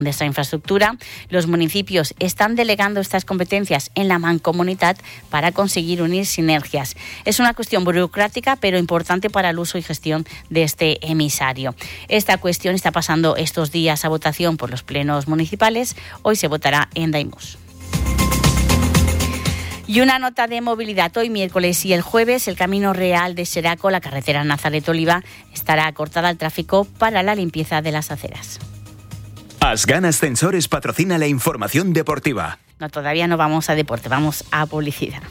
de esta infraestructura. Los municipios están delegando estas competencias en la Mancomunitat para conseguir unir sinergias. Es una cuestión burocrática, pero importante para el uso y gestión de este emisario. Esta cuestión está pasando estos días a votación por los plenos municipales. Hoy se votará en Daimús. Y una nota de movilidad. Hoy miércoles y el jueves el Camino Real de Xeraco, la carretera Nazaret-Oliva, estará cortada al tráfico para la limpieza de las aceras. Asgan Ascensores patrocina la información deportiva. No, todavía no vamos a deporte, vamos a publicidad.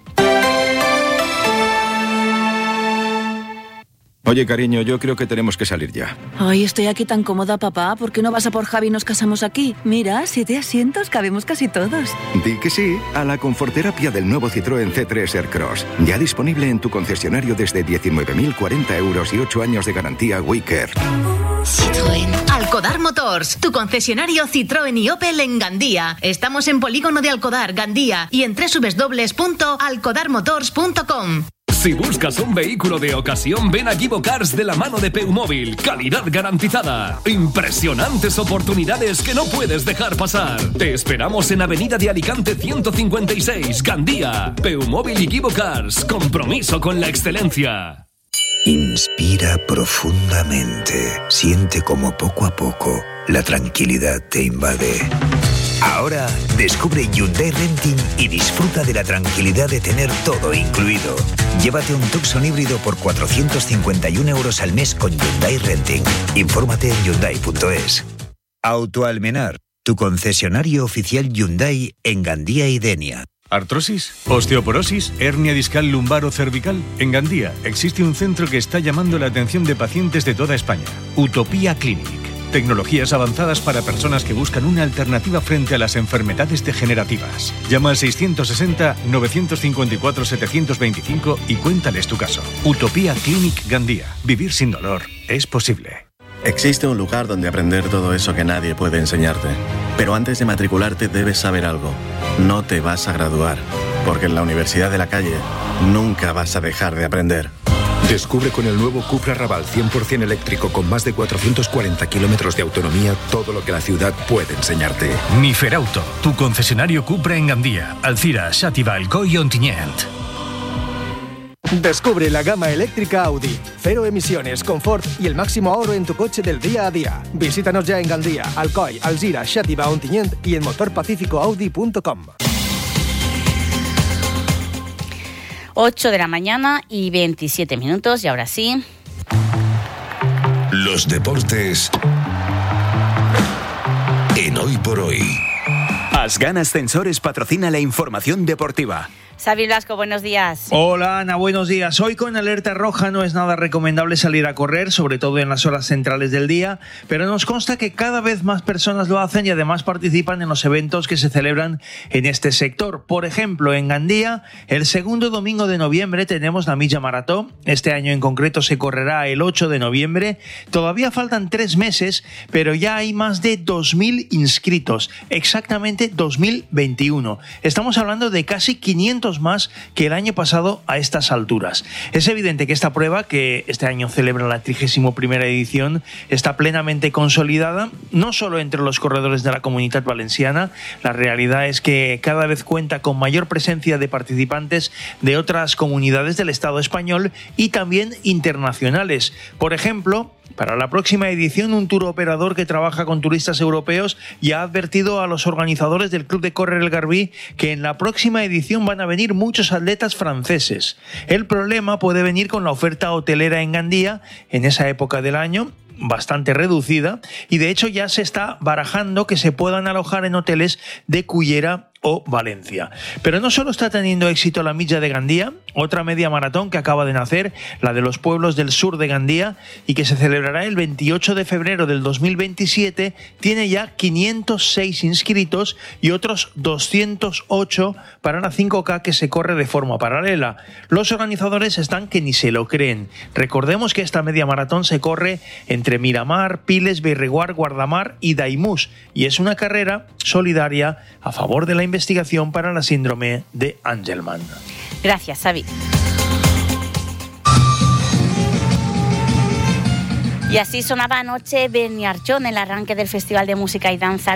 Oye, cariño, yo creo que tenemos que salir ya. Ay, estoy aquí tan cómoda, papá. ¿Por qué no vas a por Javi y nos casamos aquí? Mira, 7 asientos, cabemos casi todos. Di que sí a la conforterapia del nuevo Citroën C3 Aircross. Ya disponible en tu concesionario desde 19.040 euros y 8 años de garantía WeCare. Citroën. Alcodar Motors, tu concesionario Citroën y Opel en Gandía. Estamos en Polígono de Alcodar, Gandía, y en www.alcodarmotors.com. Si buscas un vehículo de ocasión, ven a Givo Cars de la mano de Peumóvil. Calidad garantizada. Impresionantes oportunidades que no puedes dejar pasar. Te esperamos en Avenida de Alicante 156, Gandía. Peumóvil y Givo Cars. Compromiso con la excelencia. Inspira profundamente. Siente como poco a poco la tranquilidad te invade. Ahora descubre Hyundai Renting y disfruta de la tranquilidad de tener todo incluido. Llévate un Tucson híbrido por 451 euros al mes con Hyundai Renting. Infórmate en Hyundai.es. Autoalmenar, tu concesionario oficial Hyundai en Gandía y Denia. ¿Artrosis? ¿Osteoporosis? ¿Hernia discal lumbar o cervical? En Gandía existe un centro que está llamando la atención de pacientes de toda España. Utopía Clinic. Tecnologías avanzadas para personas que buscan una alternativa frente a las enfermedades degenerativas. Llama al 660-954-725 y cuéntales tu caso. Utopía Clinic Gandía. Vivir sin dolor es posible. Existe un lugar donde aprender todo eso que nadie puede enseñarte. Pero antes de matricularte debes saber algo. No te vas a graduar, porque en la Universidad de la Calle nunca vas a dejar de aprender. Descubre con el nuevo Cupra Raval 100% eléctrico con más de 440 kilómetros de autonomía todo lo que la ciudad puede enseñarte. Niferauto, tu concesionario Cupra en Gandía, Alcira, Xàtiva, Alcoi y Ontinyent. Descubre la gama eléctrica Audi. Cero emisiones, confort y el máximo ahorro en tu coche del día a día. Visítanos ya en Gandía, Alcoi, Alzira, Xàtiva, Ontinyent y en motorpacificoaudi.com. 8 de la mañana y 27 minutos y ahora sí. Los deportes en Hoy por Hoy. Asgan Ascensores patrocina la información deportiva. Xavi Blasco, buenos días. Hola Ana, buenos días. Hoy con alerta roja no es nada recomendable salir a correr, sobre todo en las horas centrales del día, pero nos consta que cada vez más personas lo hacen y además participan en los eventos que se celebran en este sector. Por ejemplo, en Gandía, el segundo domingo de noviembre tenemos la Milla Marató. Este año en concreto se correrá el 8 de noviembre. Todavía faltan 3 meses, pero ya hay más de 2.000 inscritos, exactamente 2021. Estamos hablando de casi 500 más que el año pasado a estas alturas. Es evidente que esta prueba, que este año celebra la 31ª edición, está plenamente consolidada, no solo entre los corredores de la Comunitat Valenciana. La realidad es que cada vez cuenta con mayor presencia de participantes de otras comunidades del Estado español y también internacionales. Por ejemplo, para la próxima edición, un tour operador que trabaja con turistas europeos ya ha advertido a los organizadores del Club de Córrer El Garbí que en la próxima edición van a venir muchos atletas franceses. El problema puede venir con la oferta hotelera en Gandía en esa época del año, bastante reducida, y de hecho ya se está barajando que se puedan alojar en hoteles de Cullera o Valencia. Pero no solo está teniendo éxito la Milla de Gandía, otra media maratón que acaba de nacer, la de los pueblos del sur de Gandía, y que se celebrará el 28 de febrero del 2027, tiene ya 506 inscritos y otros 208 para la 5K que se corre de forma paralela. Los organizadores están que ni se lo creen. Recordemos que esta media maratón se corre entre Miramar, Piles, Beirreguard, Guardamar y Daimús, y es una carrera solidaria a favor de la investigación para la síndrome de Angelman. Gracias, Xavi. Y así sonaba anoche Beniarjón, el arranque del Festival de Música y Danza